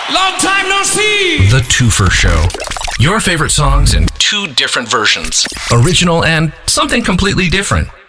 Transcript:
Long time no see! The Twofer Show. Your favorite songs in two different versions. Original and something completely different.